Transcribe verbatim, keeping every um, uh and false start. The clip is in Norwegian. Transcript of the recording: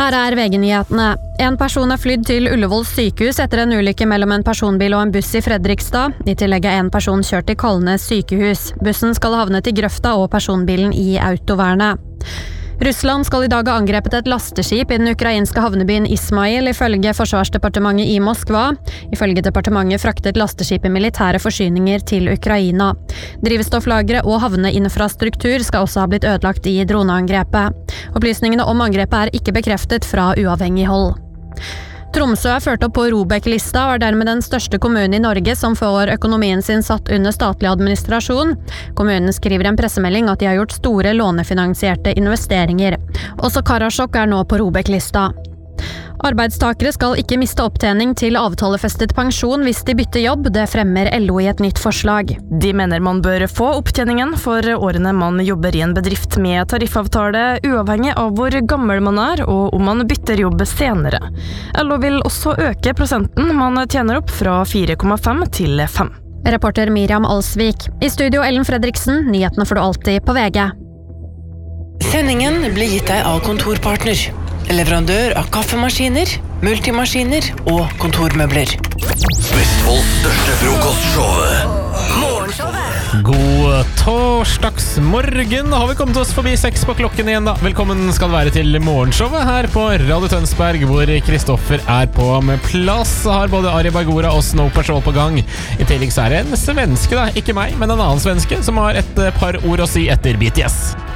Her er V G-nyhetene. En person er flydd til Ullevål sykehus etter en ulykke mellom en personbil og en buss i Fredrikstad. I tillegg er en person kjørt til Kalnes sykehus. Bussen skal havne til Grøfta og personbilen i autovernet. Russland skal i dag ha angrepet et lasteskip i den ukrainske havnebyen Ismail, ifølge Forsvarsdepartementet i Moskva. Ifølge departementet fraktet lasteskipet militære forsyninger til Ukraina. Drivstofflagre og havneinfrastruktur skal også ha blitt ødelagt i droneangrepet. Opplysningene om angrepet er ikke bekreftet fra uavhengig hold. Tromsø er ført opp på ROBEK-lista og er dermed den største kommunen i Norge som får økonomien sin satt under statlig administrasjon. Kommunen skriver i en pressemelding at de har gjort store lånefinansierte investeringer. Også Karasjok er nå på ROBEK-lista. Arbeidstakere skal ikke miste opptjening til avtalefestet pensjon hvis de bytter jobb, det fremmer L O i et nytt forslag. De mener man bør få opptjeningen for årene man jobber i en bedrift med tariffavtale, uavhengig av hvor gammel man er og om man bytter jobb senere. L O vil også øke prosenten man tjener opp fra fire komma fem til fem. Reporter Miriam Alsvik. I studio Ellen Fredriksen, nyhetene får du alltid på V G. Sendingen blir gitt deg av Kontorpartner. Leverandør av kaffemaskiner, multimaskiner og kontormøbler. Vestfolds største frokostshowet. Morgenshowet. God torsdagsmorgen. Har vi kommet oss forbi seks på klokken igjen da. Velkommen skal det være til morgenshowet her på Radio Tønsberg, hvor Kristoffer er på med plass. Har både Ari Bagora og Snow Patrol på gang. I tillegg så er det en svenske da, ikke meg, men en annen svenske, som har et par ord å si etter B T S.